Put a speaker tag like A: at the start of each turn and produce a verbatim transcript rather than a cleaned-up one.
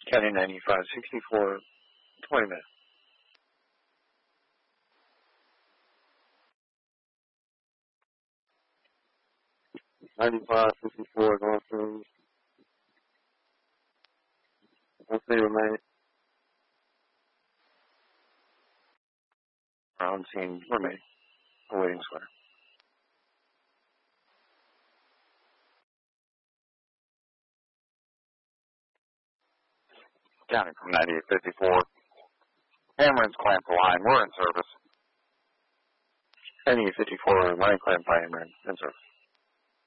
A: County ninety-five sixty-four, twenty minutes.
B: ninety-five sixty-four North Range. One city remain.
A: On scene remain. Awaiting swear.
C: County from ninety-eight fifty-four. Ambulance clamp the line. We're in service.
A: ninety-eight fifty-four, line clamp by Ameren, in service.